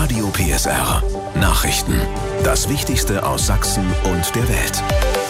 Radio PSR. Nachrichten. Das Wichtigste aus Sachsen und der Welt.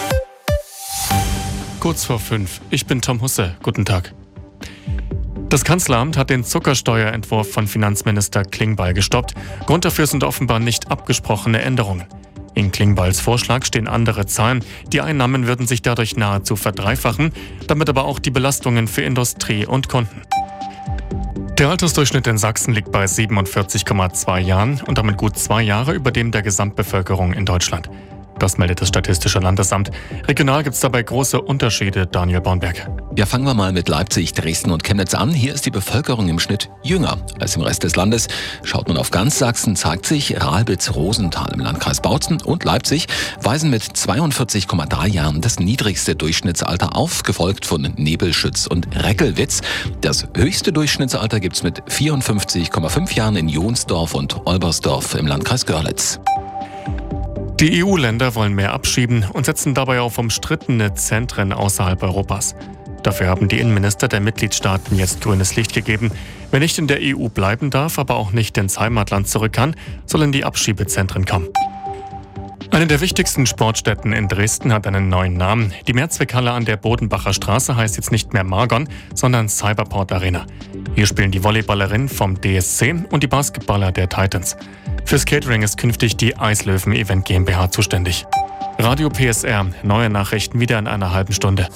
Kurz vor 5. Ich bin Tom Husse. Guten Tag. Das Kanzleramt hat den Zuckersteuerentwurf von Finanzminister Klingbeil gestoppt. Grund dafür sind offenbar nicht abgesprochene Änderungen. In Klingbeils Vorschlag stehen andere Zahlen. Die Einnahmen würden sich dadurch nahezu verdreifachen, damit aber auch die Belastungen für Industrie und Kunden. Der Altersdurchschnitt in Sachsen liegt bei 47,2 Jahren und damit gut 2 Jahre über dem der Gesamtbevölkerung in Deutschland. Das meldet das Statistische Landesamt. Regional gibt es dabei große Unterschiede, Daniel Bornberg. Ja, fangen wir mal mit Leipzig, Dresden und Chemnitz an. Hier ist die Bevölkerung im Schnitt jünger als im Rest des Landes. Schaut man auf ganz Sachsen, zeigt sich, Ralbitz-Rosenthal im Landkreis Bautzen und Leipzig weisen mit 42,3 Jahren das niedrigste Durchschnittsalter auf, gefolgt von Nebelschütz und Reckelwitz. Das höchste Durchschnittsalter gibt's mit 54,5 Jahren in Jonsdorf und Olbersdorf im Landkreis Görlitz. Die EU-Länder wollen mehr abschieben und setzen dabei auf umstrittene Zentren außerhalb Europas. Dafür haben die Innenminister der Mitgliedstaaten jetzt grünes Licht gegeben. Wer nicht in der EU bleiben darf, aber auch nicht ins Heimatland zurück kann, soll in die Abschiebezentren kommen. Eine der wichtigsten Sportstätten in Dresden hat einen neuen Namen. Die Mehrzweckhalle an der Bodenbacher Straße heißt jetzt nicht mehr Margon, sondern Cyberport Arena. Hier spielen die Volleyballerinnen vom DSC und die Basketballer der Titans. Fürs Catering ist künftig die Eislöwen Event GmbH zuständig. Radio PSR, neue Nachrichten wieder in einer halben Stunde.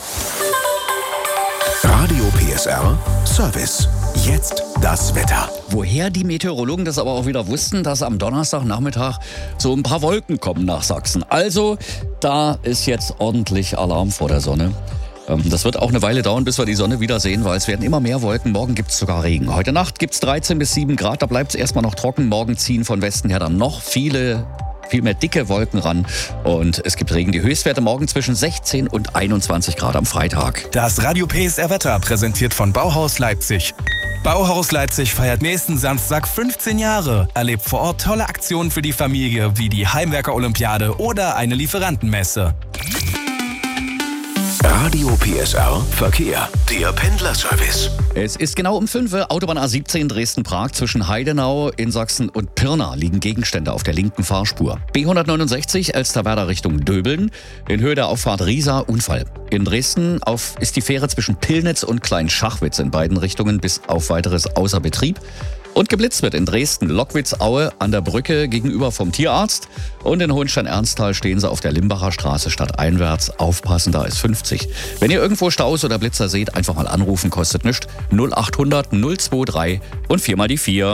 Radio PSR Service. Jetzt das Wetter. Woher die Meteorologen das aber auch wieder wussten, dass am Donnerstagnachmittag so ein paar Wolken kommen nach Sachsen. Also, da ist jetzt ordentlich Alarm vor der Sonne. Das wird auch eine Weile dauern, bis wir die Sonne wiedersehen, weil es werden immer mehr Wolken. Morgen gibt es sogar Regen. Heute Nacht gibt es 13 bis 7 Grad, da bleibt es erstmal noch trocken. Morgen ziehen von Westen her dann noch viel mehr dicke Wolken ran. Und es gibt Regen. Die Höchstwerte morgen zwischen 16 und 21 Grad am Freitag. Das Radio PSR Wetter präsentiert von Bauhaus Leipzig. Bauhaus Leipzig feiert nächsten Samstag 15 Jahre. Erlebt vor Ort tolle Aktionen für die Familie, wie die Heimwerker-Olympiade oder eine Lieferantenmesse. Radio PSR Verkehr. Der Pendlerservice. Es ist genau um 5 Uhr. Autobahn A17 Dresden-Prag zwischen Heidenau in Sachsen und Pirna liegen Gegenstände auf der linken Fahrspur. B169 Elsterwerda Richtung Döbeln. In Höhe der Auffahrt Riesa Unfall. In Dresden ist die Fähre zwischen Pillnitz und Kleinschachwitz in beiden Richtungen bis auf weiteres außer Betrieb. Und geblitzt wird in Dresden Lockwitz-Aue an der Brücke gegenüber vom Tierarzt. Und in Hohenstein-Ernsthal stehen sie auf der Limbacher Straße stadteinwärts. Aufpassen, da ist 50. Wenn ihr irgendwo Staus oder Blitzer seht, einfach mal anrufen, kostet nichts. 0800 023 und 4 mal die 4.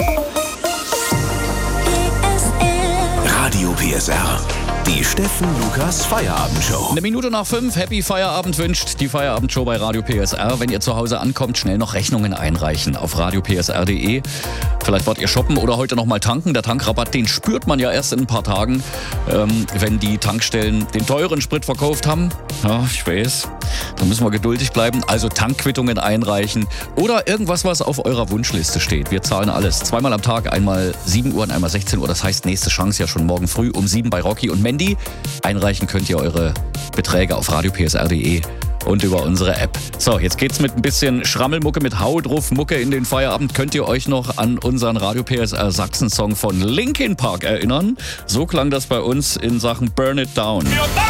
Radio PSR. Die Steffen Lukas Feierabendshow. 1 Minute nach 5, Happy Feierabend wünscht die Feierabendshow bei Radio PSR. Wenn ihr zu Hause ankommt, schnell noch Rechnungen einreichen auf radiopsr.de. Vielleicht wollt ihr shoppen oder heute noch mal tanken. Der Tankrabatt, den spürt man ja erst in ein paar Tagen, wenn die Tankstellen den teuren Sprit verkauft haben. Ja, ich weiß, da müssen wir geduldig bleiben. Also Tankquittungen einreichen oder irgendwas, was auf eurer Wunschliste steht. Wir zahlen alles. 2-mal am Tag, einmal 7 Uhr und einmal 16 Uhr. Das heißt, nächste Chance ja schon morgen früh um 7 bei Rocky und Mandy. Einreichen könnt ihr eure Beträge auf radiopsr.de und über unsere App. So, jetzt geht's mit ein bisschen Schrammelmucke, mit Hau drauf Mucke in den Feierabend. Könnt ihr euch noch an unseren Radio PSR Sachsen-Song von Linkin Park erinnern? So klang das bei uns in Sachen Burn It Down.